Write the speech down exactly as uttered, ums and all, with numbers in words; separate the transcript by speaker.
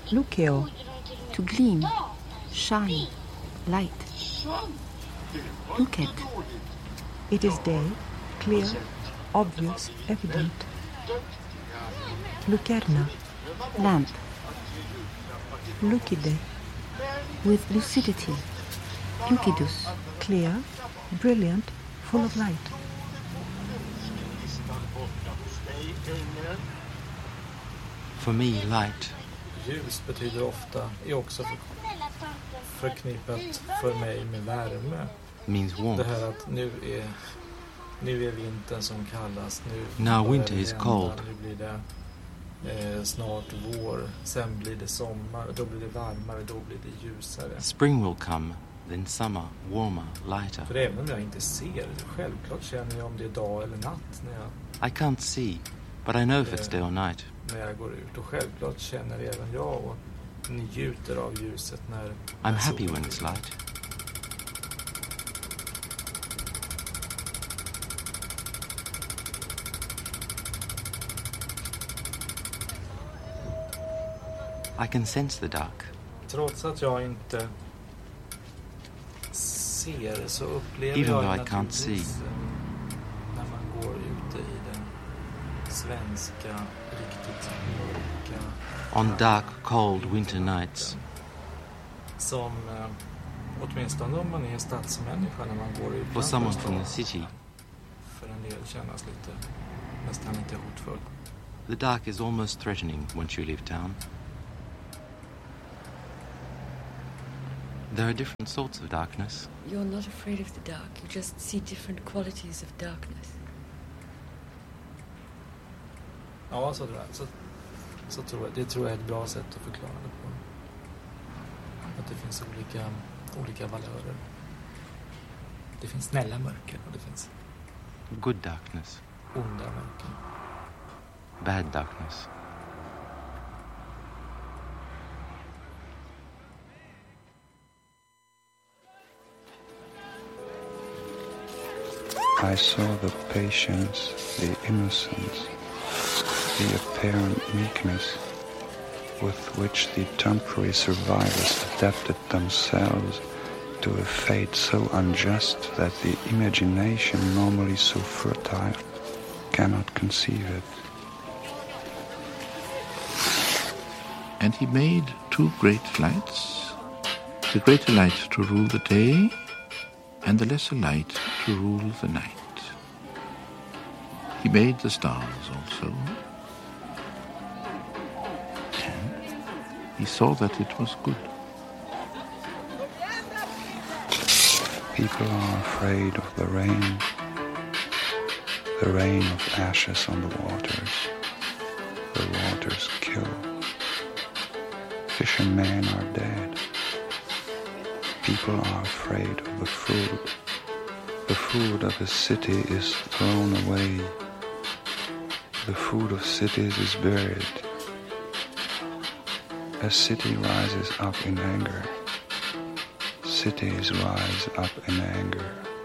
Speaker 1: Luceo, to gleam, shine, light. Lucet, it is day, clear, obvious, evident. Lucerna, lamp. Lucide, with lucidity. Lucidus, clear, brilliant, full of light.
Speaker 2: For me, light.
Speaker 3: Ljus betyder ofta, är också förknippat för mig med värme.
Speaker 2: Means warmth.
Speaker 3: Det här att nu är, nu är vintern som kallas. Nu
Speaker 2: Now winter is
Speaker 3: hända,
Speaker 2: cold.
Speaker 3: Nu blir det eh, snart vår, sen blir det sommar, då blir det varmare, då blir det ljusare.
Speaker 2: Spring will come, then summer, warmer, lighter.
Speaker 3: För även om jag inte ser det, självklart känner jag om det är dag eller natt när jag...
Speaker 2: I can't see, but I know if it's day or night.
Speaker 3: När jag går ut, och självklart känner även jag och njuter av ljuset när...
Speaker 2: I'm happy when it's light. I can sense the dark.
Speaker 3: Trots att jag inte ser så upplever
Speaker 2: Even
Speaker 3: jag
Speaker 2: though I can't
Speaker 3: naturligtvis
Speaker 2: see.
Speaker 3: när man går ute i den svenska riktigt mörka
Speaker 2: On dark, cold winter nights.
Speaker 3: som eh, åtminstone om man är stadsmänniska när man går ut
Speaker 2: For someone from the city,
Speaker 3: för en del kännas lite nästan lite hotfull.
Speaker 2: the dark is almost threatening once you leave town. There are different sorts of darkness.
Speaker 4: You're not afraid of the dark. You just see different qualities of darkness.
Speaker 3: Ja, så tror jag. Så, så tror jag. Det tror jag är ett bra sätt att förklara det på. Att det finns olika, olika valörer. Det finns snälla mörker och det finns
Speaker 2: Good darkness,
Speaker 3: onda mörker.
Speaker 2: bad darkness.
Speaker 5: I saw the patience, the innocence, the apparent meekness with which the temporary survivors adapted themselves to a fate so unjust that the imagination, normally so fertile, cannot conceive it.
Speaker 6: And he made two great lights, the greater light to rule the day, and the lesser light to rule the night. He made the stars also. And he saw that it was good.
Speaker 5: People are afraid of the rain, the rain of ashes on the waters. The waters kill. Fishermen are dead. People are afraid of the food. The food of a city is thrown away. The food of cities is buried. A city rises up in anger. Cities rise up in anger.